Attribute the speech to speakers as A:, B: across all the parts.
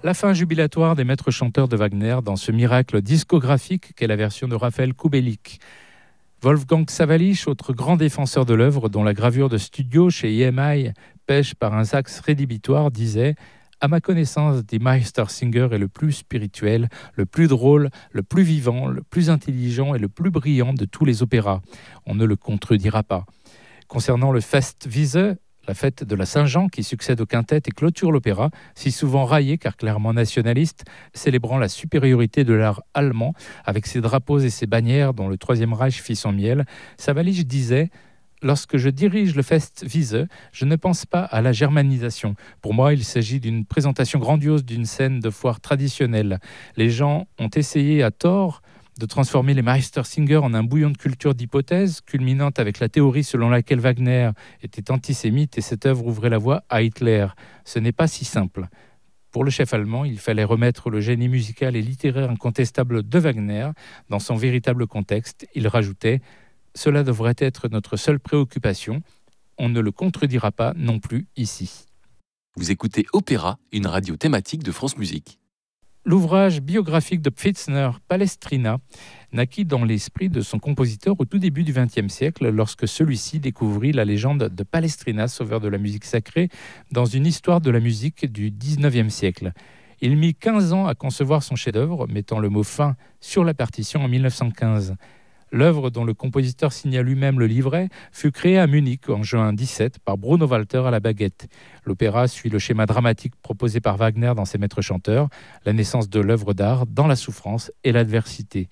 A: La fin jubilatoire des maîtres chanteurs de Wagner dans ce miracle discographique qu'est la version de Raphaël Kubelik. Wolfgang Sawallisch, autre grand défenseur de l'œuvre dont la gravure de studio chez EMI pêche par un sax rédhibitoire, disait « À ma connaissance, Die Meistersinger est le plus spirituel, le plus drôle, le plus vivant, le plus intelligent et le plus brillant de tous les opéras. On ne le contredira pas. » Concernant le Festwiese, la fête de la Saint-Jean qui succède au quintet et clôture l'opéra, si souvent raillé car clairement nationaliste, célébrant la supériorité de l'art allemand avec ses drapeaux et ses bannières dont le Troisième Reich fit son miel, Sawallisch disait « Lorsque je dirige le Festwiese, je ne pense pas à la germanisation. Pour moi, il s'agit d'une présentation grandiose d'une scène de foire traditionnelle. Les gens ont essayé à tort de transformer les Meistersinger en un bouillon de culture d'hypothèses, culminante avec la théorie selon laquelle Wagner était antisémite et cette œuvre ouvrait la voie à Hitler. Ce n'est pas si simple. Pour le chef allemand, il fallait remettre le génie musical et littéraire incontestable de Wagner dans son véritable contexte. Il rajoutait « Cela devrait être notre seule préoccupation. On ne le contredira pas non plus ici. »
B: Vous écoutez Opéra, une radio thématique de France Musique.
A: L'ouvrage biographique de Pfitzner, Palestrina, naquit dans l'esprit de son compositeur au tout début du XXe siècle, lorsque celui-ci découvrit la légende de Palestrina, sauveur de la musique sacrée, dans une histoire de la musique du XIXe siècle. Il mit 15 ans à concevoir son chef-d'œuvre, mettant le mot « fin » sur la partition en 1915. L'œuvre, dont le compositeur signa lui-même le livret, fut créée à Munich en juin 17 par Bruno Walter à la baguette. L'opéra suit le schéma dramatique proposé par Wagner dans ses maîtres chanteurs, la naissance de l'œuvre d'art dans la souffrance et l'adversité.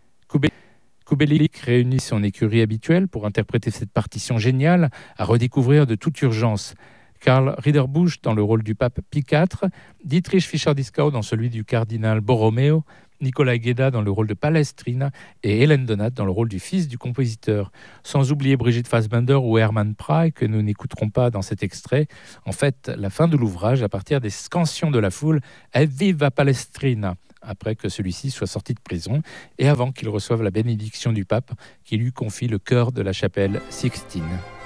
A: Kubelik réunit son écurie habituelle pour interpréter cette partition géniale à redécouvrir de toute urgence. Karl Ridderbusch dans le rôle du pape Pie IV, Dietrich Fischer-Dieskau dans celui du cardinal Borromeo, Nicolas Gueda dans le rôle de Palestrina et Hélène Donat dans le rôle du fils du compositeur. Sans oublier Brigitte Fassbaender ou Hermann Prey que nous n'écouterons pas dans cet extrait. En fait, la fin de l'ouvrage, à partir des scansions de la foule, est Viva Palestrina, après que celui-ci soit sorti de prison et avant qu'il reçoive la bénédiction du pape qui lui confie le chœur de la chapelle Sixtine.